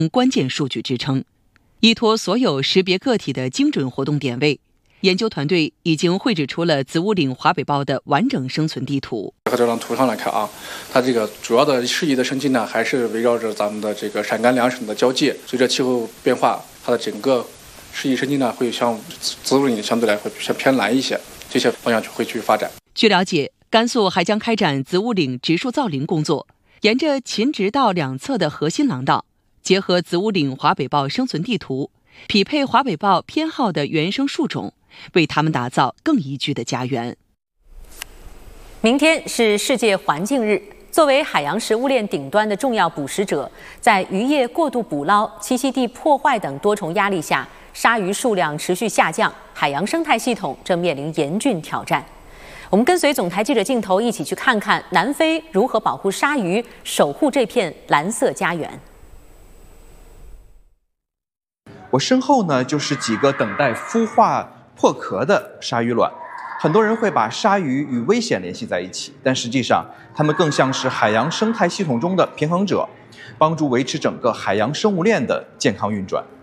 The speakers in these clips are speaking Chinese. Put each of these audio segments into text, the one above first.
关键数据支撑，依托所有识别个体的精准活动点位。研究团队已经绘制出了子午岭华北豹的完整生存地图。 和这张图上来看啊，它这个主要的适宜的生境呢，还是围绕着咱们的这个陕甘两省的交界。随着气候变化，它的整个适宜生境呢，会向子午岭相对来会偏南一些，这些方向会去发展。 据了解，甘肃还将开展子午岭植树造林工作，沿着秦直道两侧的核心廊道，结合子午岭华北豹生存地图，匹配华北豹偏好的原生树种，为它们打造更宜居的家园。 明天是世界环境日，作为海洋食物链顶端的重要捕食者，在渔业过度捕捞、栖息地破坏等多重压力下，鲨鱼数量持续下降，海洋生态系统正面临严峻挑战。我们跟随总台记者镜头一起去看看南非如何保护鲨鱼，守护这片蓝色家园。 我身后呢，就是几个等待孵化破壳的鲨鱼卵。很多人会把鲨鱼与危险联系在一起，但实际上，它们更像是海洋生态系统中的平衡者，帮助维持整个海洋生物链的健康运转。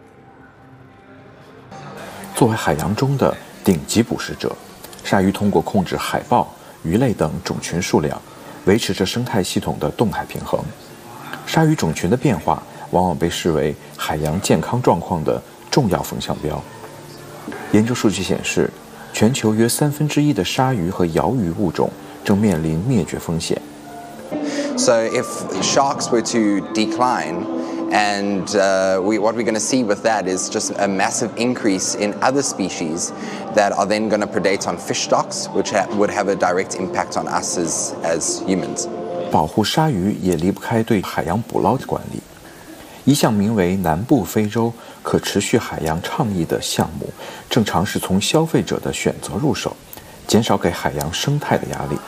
作为海洋中的顶级捕食者，鲨鱼通过控制海豹、鱼类等种群数量，维持着生态系统的动态平衡。鲨鱼种群的变化往往被视为海洋健康状况的重要风向标。研究数据显示，全球约1/3的鲨鱼和鳐鱼物种正面临灭绝风险。 So if sharks were to decline, and what we're going to see with that is just a massive increase in other species that are then going to predate on fish stocks, which would have a direct impact on us as humans. 保护鲨鱼也离不开对海洋捕捞的管理。一项名为南部非洲可持续海洋倡议的项目，正尝试从消费者的选择入手，减少给海洋生态的压力。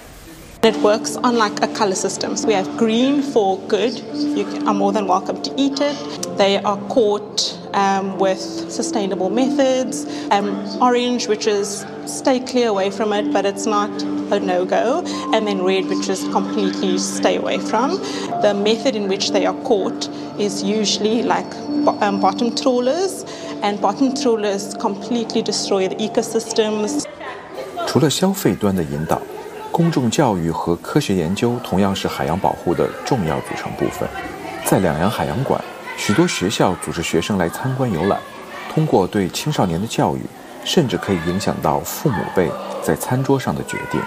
It works on like a color system. So we have green for good. You are more than welcome to eat it. They are caught with sustainable methods. Orange, which is stay clear away from it, but it's not a no-go. And then red, which is completely stay away from. The method in which they are caught is usually like bottom trawlers, and bottom trawlers completely destroy the ecosystems. 除了消费端的引导，公众教育和科学研究同样是海洋保护的重要组成部分。在两洋海洋馆，许多学校组织学生来参观游览，通过对青少年的教育，甚至可以影响到父母辈在餐桌上的决定。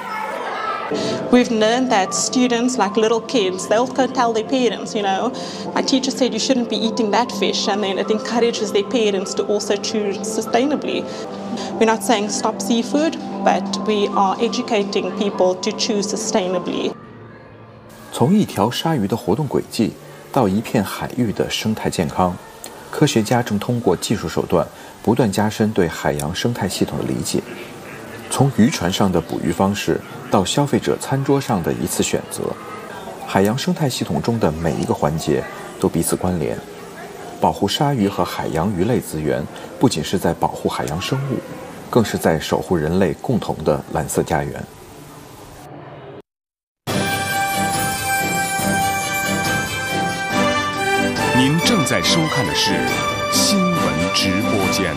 We've learned that students, like little kids, they'll go tell their parents, my teacher said you shouldn't be eating that fish, and then it encourages their parents to also choose sustainably. We're not saying stop seafood, but we are educating people to choose sustainably. 从一条鲨鱼的活动轨迹到一片海域的生态健康，科学家正通过技术手段不断加深对海洋生态系统的理解。从渔船上的捕鱼方式到消费者餐桌上的一次选择，海洋生态系统中的每一个环节都彼此关联。保护鲨鱼和海洋鱼类资源，不仅是在保护海洋生物，更是在守护人类共同的蓝色家园。 您正在收看的是新闻直播间。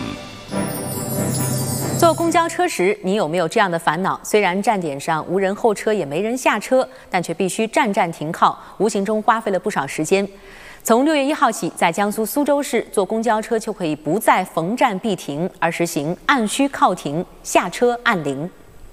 坐公交车时，你有没有这样的烦恼？虽然站点上无人候车，也没人下车，但却必须站站停靠，无形中花费了不少时间。从6月1号起，在江苏苏州市坐公交车就可以不再逢站必停，而实行按需靠停，下车按铃。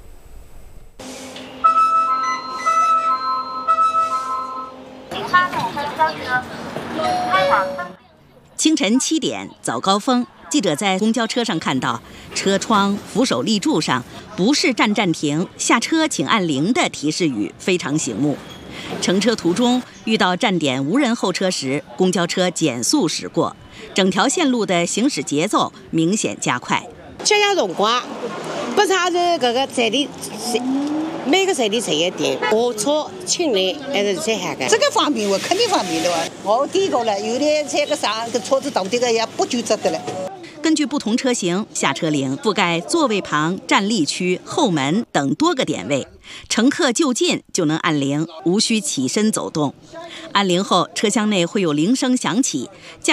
清晨7点，早高峰，记者在公交车上看到车窗、扶手立柱上不是站站停，下车请按铃的提示语非常醒目。乘车途中遇到站点无人候车时，公交车减速驶过，整条线路的行驶节奏明显加快。 节约辰光，不差是这个站里每个站里站一点，下车清理还是最好的。 这个方便，我肯定方便的哇！我第一个了，有的这个上个车子到这个也不纠结的了。 根据不同车型，下车铃覆盖座位旁、站立区、后门等多个点位，乘客就近就能按铃，无需起身走动。按铃后，车厢内会有铃声响起，